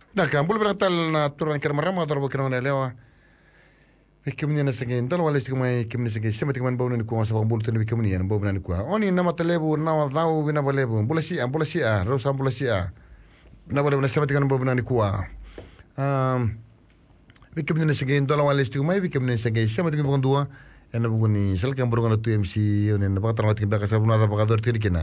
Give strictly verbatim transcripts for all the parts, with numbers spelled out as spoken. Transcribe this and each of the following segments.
Na kan bulu berangtal na turan ker marama tor bokira na lewa. Ikimni na sege ndalo wala stiku mai ikimni sege sema tikman bawna ni ko sa bulu tan ikimni na bawna ni ko. Oni na matalebu na wa dau bina balebu. Bula si bula si a rosa bula si a. Na balebu na sema tikman bawna ni ko. Um ikimni na sege ndalo wala stiku mai ikimni sege sema tikman bawna dua. Ena buguni sel kan buru na tu M C oni na bakatra mat kibaka sa buna da bakador tirikina.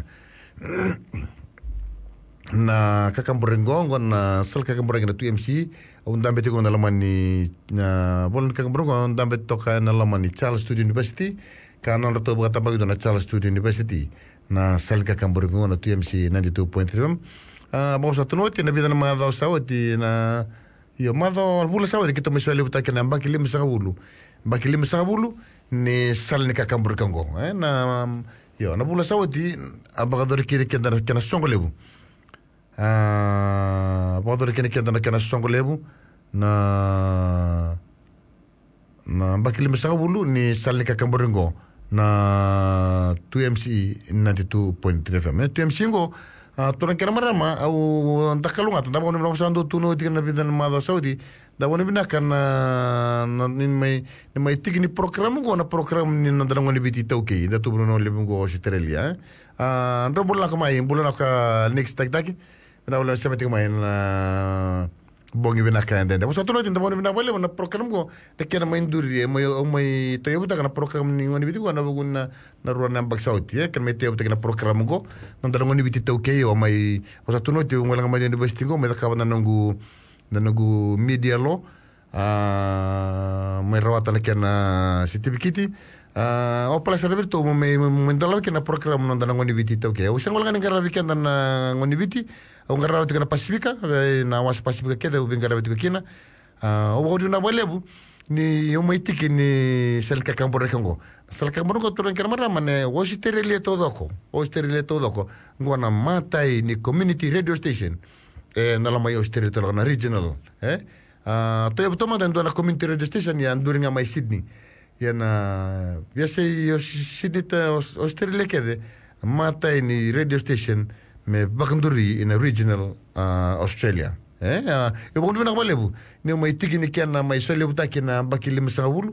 Na kakamburengo na sel kakamburengo na tu M C undambe tigo na lamani na bolon kakamburengo undambe toka na lamani Charles Studi University kana na to bata bagu na Charles Studi University na sel kakamburengo na tu M C ninety-two point three ah bosa tunoti na bidana ma da sawti na yo ma da bula sawti kito miswali butaka na baki lim sa bulu baki lim sa bulu ni sel ni kakamburengo eh na yo na bula sawti abagador kiri kenda kana songo lebu ah bodor kene kenda na kana songo lebu na na bakili mesa bulu ni salni ka kamboringo na two M C ninety-two point three F M two M C ngo turan kena marama au takalunga tanda bonu na sando tuno tikana bidan mado saudi da bonu binakan na nin mai ni mai tikini program ngo na program ni na dango ni biti tauke da tu bruno lebu ngo Australia ah ndo bulan ka mai bulan ka next tak tak na wala sa mating main na bongi binaka ndende so tuno tinda bongi binaka wala na program ko de kena main duri may may tayo buta kana program ni ngoni biti ko na bugun na na ruan na bagsauti eh kan may tayo buta kana program ko nang dalong ngoni biti tawke o may so tuno ti wala nga university ko may ka na nangu na nangu media law ah may rawata na kena certificate ah o pala sa rebirto may may dalaw kena program nang dalong ngoni biti tawke o sang wala nga ngarabikan na ngoni biti o ngaraw tika na Pasifika na was Pasifika keda ubing ngaraw tika kina o wadu na walebu ni o mai tiki ni sel ka kambore kango sel ka kambore ko turan kera marama ne o siterele todo ko o siterele todo ko ngona matai ni community radio station eh na la mai o siterele todo na regional eh ah to yabu toma dando na community radio station ya during mai Sydney ya na ya sei o Sydney o siterele kede matai ni radio station me bakanduri in a regional uh, Australia eh uh, yo bondu na balebu ni mai tiki ni kana mai sole buta kina bakili msawulu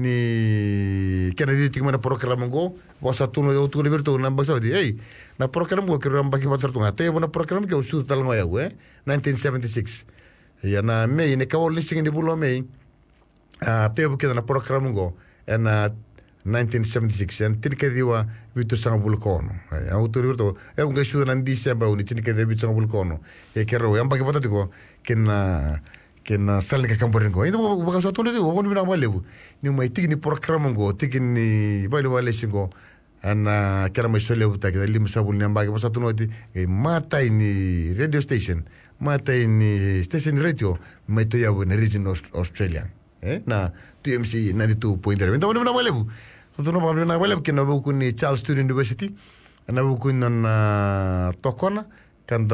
ni kana di tiki mana program ngo wasa tuno yo tuno liberto na basaudi eh na program ngo kiram baki batsar tunga te bona program ke usu tal ngo ya we nineteen seventy-six ya na me ne kawo listing di bulo me ah te bu na program ngo en nineteen seventy-six en tinke diwa bitu sanga bulkono ya autori to e un gashu na December uni tinke de bitu sanga bulkono e kero ya mbaki patati ko kena kena salni ka kamboringo ina bo ba so to le bo ni na malebu ni mai tigni program ngo tigni bale wale singo ana kera mai sole buta ke lim sabul ni mbaki so to no ti e mata ni radio station mata ni station radio mai to ya na region Australia eh na two M C ninety-two point three ndo na malebu so to no ba na malebu ke na bu ni Charles Studi University na bu kun na tokona kanda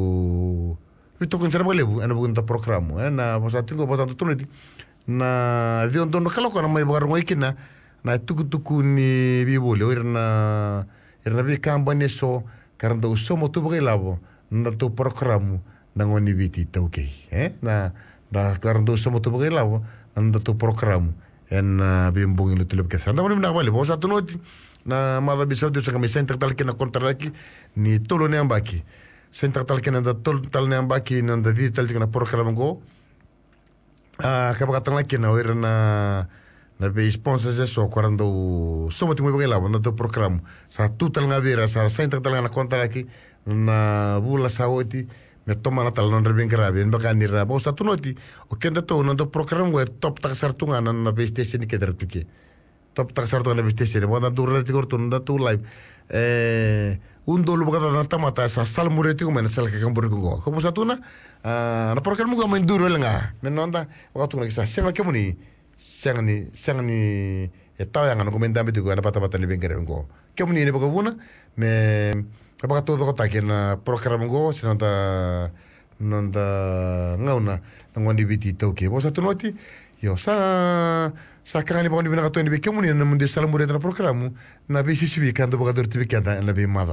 itu kun serba malebu na bu kun ta program eh na bosa tingo bosa to ni na di on no kalo kana mai bagar ngoi kina na tuku tuku ni bibole irna irna bi kampanye so karanda usomo tu bagilabo na to program na ngoni biti tauke eh na da karanda usomo tu bagilabo anda tu program en uh, bimbung ilu tulip kesa. Anda mana balik? Bawa satu noti na mada bisa tu sekarang sentak tal kena kontrak ni tolo ni ambaki. Sentak tal kena da tolo tal ni ambaki nanda di tal kena program go. Ah, kapag lagi na wer na na be sponsors eso cuando somos muy bem lá no tu program. Sa tu tal ngabira sa sentak tal na kontrak na bula saoti me toma na tal non rebin grave en baka ni rabo sa tunoti o kenda to no do program we top tak sartunga na na station ke derpike top tak sartunga na station bona durre ti gorto na tu live eh un dolo baka na tamata sa sal mureti ko men sal ka kambur ko ko sa tuna na program ko men duro nga men nonda waktu na sa senga ke muni senga ni senga ni e taw yang na komenda bitu ko na pata pata ni bengere ko ke muni ni baka buna me kapag todo ko takin na program go sinonta nonta ngauna ngoni biti tauke bosa tunoti yo sa sa kani boni bina kato ni be kemuni na mundi salamure na program na be sisibi kando bagador tibi kanda na be mada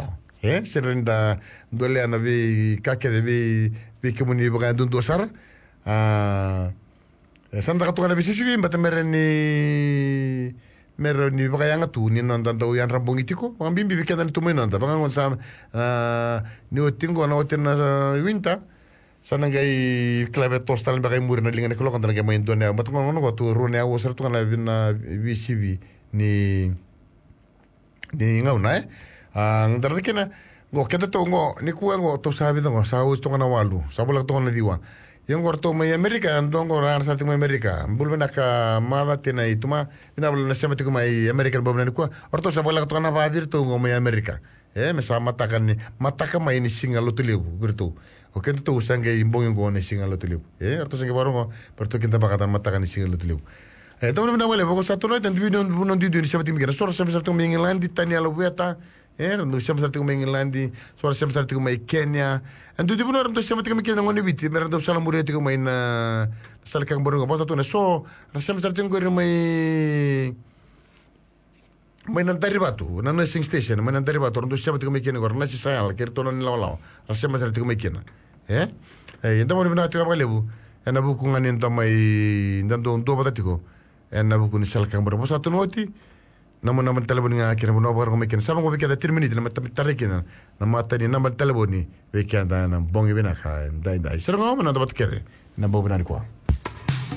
eh serenda dole ana be kake de be be kemuni baga dun dosar ah sanda katungana be sisi mbata mereni mereni baga yanga tu ni nanda do yan rambong itiko bang bimbi be kedan tu menanda bang ngon sam ni otingo na otina winta sana gai klave tostal baga murna lingane kolo kontra gai main done bat ngono ko tu rune awo ser tu kana bina B C B ni ni ngauna eh ang darde kena go keda to ngo ni ku ngo to sabi to ngo saus to kana walu sabula to kana diwa yang gorto mai Amerika ando ngo ran sa mai Amerika bulbena ka mada tina ituma ina bulna sema to mai Amerika bulbena ku orto sabula to kana vadir to ngo mai Amerika eh me sa matakan ni mataka mai ni singa lo telebu bertu o kento to usange imbong ngo ni singa lo telebu eh orto sange barongo bertu kinta bakatan matakan ni singa lo telebu eh tamu na wale bako satu noite andu non non di di sabati mira sora sempre sartu mai England tani alo beta eh andu sempre sartu mai England sora sempre sartu mai Kenya andu di buno andu sempre sartu mai Kenya ngoni biti mera do sala mureti ko mai na sala kang borongo bota tu na so sempre sartu ko mai mai nan taribatu na nursing station mai nan taribatu andu sempre sartu mai Kenya gorna si sayal kerto non law sempre sartu mai Kenya eh eh ndamo ni na tu ka lebu ana buku ngani ntamai ndando ndo batatiko en na buku ni sal kang borongo satu noti namun naman telepon nga kira mo nabar ko mekin sama ko bikada thirty minutes na matarikin na mata ni naman telepon ni bikada na bongi binaka dai dai sir ko man na dapat kede na bobunan ko